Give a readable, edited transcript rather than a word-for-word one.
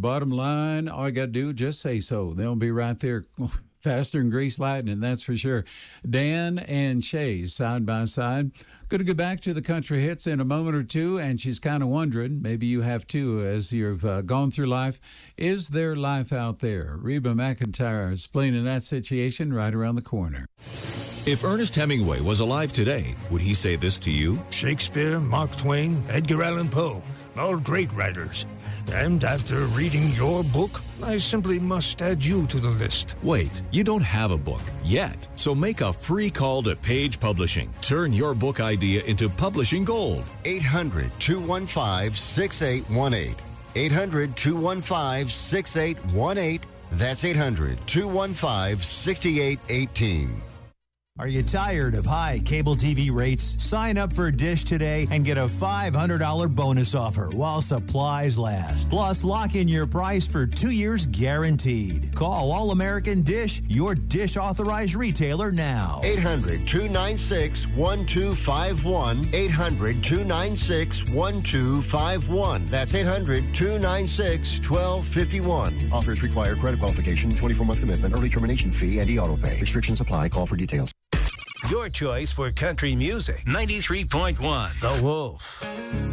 bottom line, all you got to do, just say so. They'll be right there. Faster than grease lightning, that's for sure. Dan and Shay, side by side. Going to go back to the country hits in a moment or two, and she's kind of wondering, maybe you have too, as you've gone through life, is there life out there? Reba McEntire explaining that situation right around the corner. If Ernest Hemingway was alive today, would he say this to you? Shakespeare, Mark Twain, Edgar Allan Poe, all great writers. And after reading your book, I simply must add you to the list. Wait, you don't have a book yet. So make a free call to Page Publishing. Turn your book idea into publishing gold. 800-215-6818. 800-215-6818. That's 800-215-6818. Are you tired of high cable TV rates? Sign up for Dish today and get a $500 bonus offer while supplies last. Plus, lock in your price for 2 years guaranteed. Call All American Dish, your Dish authorized retailer now. 800-296-1251. 800-296-1251. That's 800-296-1251. Offers require credit qualification, 24-month commitment, early termination fee, and e-auto pay. Restrictions apply. Call for details. Your choice for country music. 93.1 The Wolf.